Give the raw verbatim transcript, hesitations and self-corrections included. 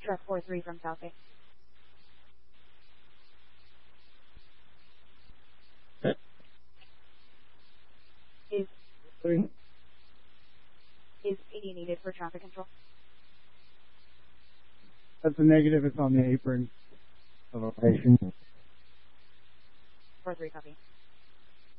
Truck four three from South Bay. Is, Three. is A D needed for traffic control? That's a negative. It's on the apron of operation. four three copy.